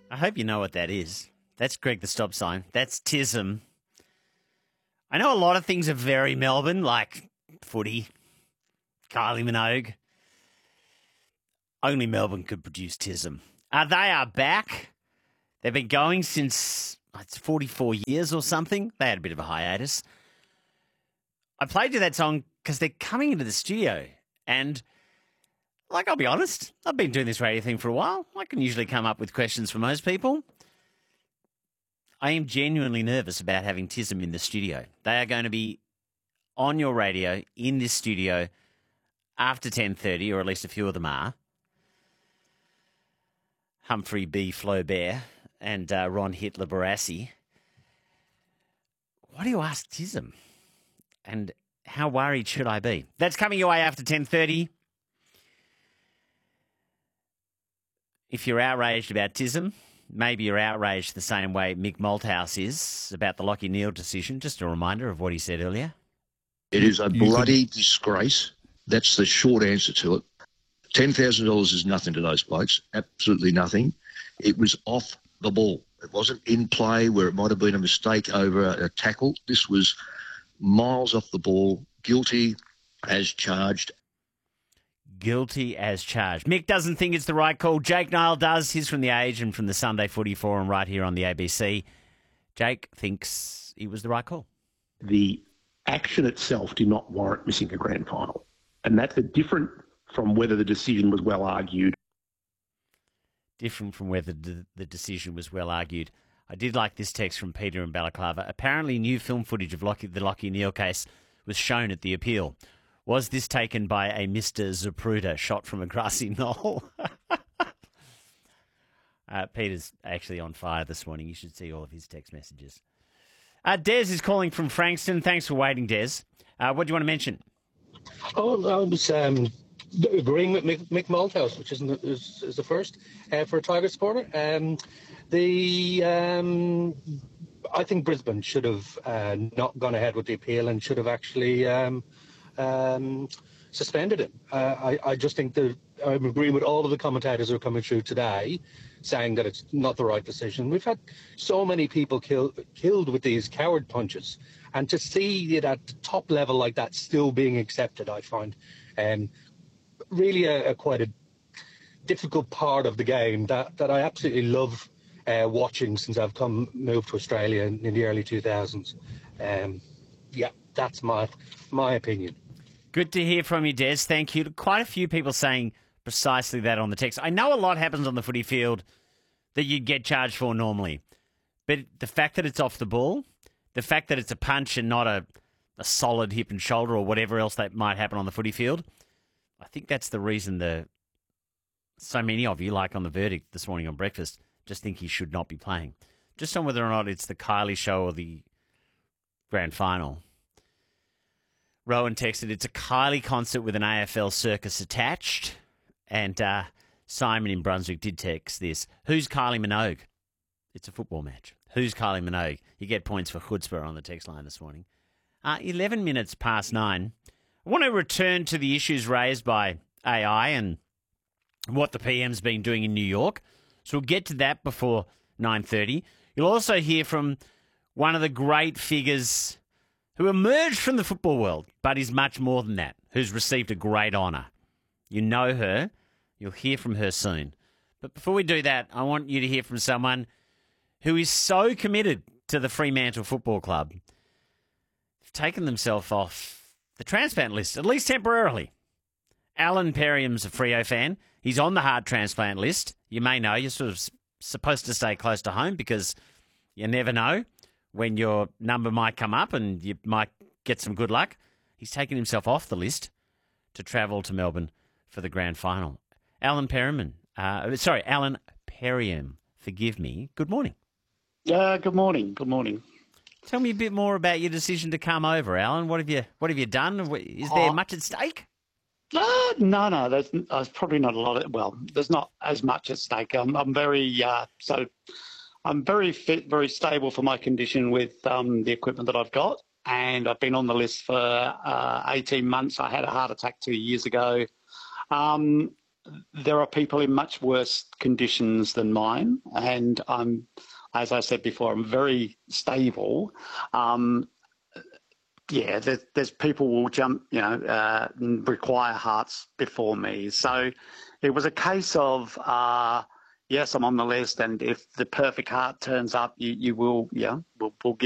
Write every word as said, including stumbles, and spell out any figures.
I hope you know what that is. That's Greg the Stop Sign. That's Tism. I know a lot of things are very Melbourne, like footy, Kylie Minogue. Only Melbourne could produce Tism. Uh, they are back. They've been going since it's forty-four years or something. They had a bit of a hiatus. I played you that song because they're coming into the studio. And, like, I'll be honest, I've been doing this radio thing for a while. I can usually come up with questions for most people. I am genuinely nervous about having Tism in the studio. They are going to be on your radio in this studio after ten thirty, or at least a few of them are. Humphrey B. Flaubert and uh, Ron Hitler Barassi. What do you ask Tism? And how worried should I be? That's coming your way after ten thirty. If you're outraged about Tism, maybe you're outraged the same way Mick Malthouse is about the Lachie Neale decision. Just a reminder of what he said earlier. It is a bloody disgrace. That's the short answer to it. ten thousand dollars is nothing to those blokes, absolutely nothing. It was off the ball. It wasn't in play where it might have been a mistake over a, a tackle. This was miles off the ball, guilty as charged. Guilty as charged. Mick doesn't think it's the right call. Jake Niall does. He's from The Age and from the Sunday Footy Forum right here on the A B C. Jake thinks it was the right call. The action itself did not warrant missing a grand final. And that's a different from whether the decision was well argued. Different from whether the, the decision was well argued. I did like this text from Peter in Balaclava. Apparently new film footage of Lachie, the Lachie Neale case was shown at the appeal. Was this taken by a Mister Zapruder shot from a grassy knoll? uh, Peter's actually on fire this morning. You should see all of his text messages. Uh, Des is calling from Frankston. Thanks for waiting, Des. Uh, what do you want to mention? Oh, I was um, agreeing with Mick, Mick Malthouse, which isn't the, is, is the first uh, for a Tiger supporter. Um, the um, I think Brisbane should have uh, not gone ahead with the appeal and should have actually um, um, suspended him. Uh, I, I just think that I'm agreeing with all of the commentators who are coming through today, saying that it's not the right decision. We've had so many people kill, killed with these coward punches. And to see it at the top level like that still being accepted, I find um, really a, a quite a difficult part of the game that, that I absolutely love uh, watching since I've come moved to Australia in, in the early two thousands. Um, yeah, that's my my opinion. Good to hear from you, Des. Thank you. Quite a few people saying precisely that on the text. I know a lot happens on the footy field that you'd get charged for normally, but the fact that it's off the ball, the fact that it's a punch and not a, a solid hip and shoulder or whatever else that might happen on the footy field, I think that's the reason the so many of you, like on the verdict this morning on breakfast, just think he should not be playing. Just on whether or not it's the Kylie show or the grand final. Rowan texted, it's a Kylie concert with an A F L circus attached. And uh, Simon in Brunswick did text this. Who's Kylie Minogue? It's a football match. Who's Kylie Minogue? You get points for chutzpah on the text line this morning. Uh, eleven minutes past nine. I want to return to the issues raised by A I and what the P M's been doing in New York. So we'll get to that before nine thirty. You'll also hear from one of the great figures who emerged from the football world, but is much more than that, who's received a great honour. You know her. You'll hear from her soon. But before we do that, I want you to hear from someone who is so committed to the Fremantle Football Club, they've taken themselves off the transplant list, at least temporarily. Alan Perriam's a Freo fan. He's on the heart transplant list. You may know you're sort of supposed to stay close to home because you never know when your number might come up and you might get some good luck. He's taken himself off the list to travel to Melbourne for the grand final. Alan Perriam, uh, sorry, Alan Perriam, forgive me. Good morning. Uh, good morning. Good morning. Tell me a bit more about your decision to come over, Alan. What have you What have you done? Is there oh, much at stake? Uh, no, no. There's, there's probably not a lot. Of, well, there's not as much at stake. I'm, I'm very uh, so. I'm very fit, very stable for my condition with um, the equipment that I've got, and I've been on the list for uh, eighteen months. I had a heart attack two years ago. Um, there are people in much worse conditions than mine, and I'm, as I said before, I'm very stable. Um, yeah, there's, there's people will jump, you know, uh, require hearts before me. So it was a case of, uh, yes, I'm on the list, and if the perfect heart turns up, you, you will, yeah, we'll, we'll give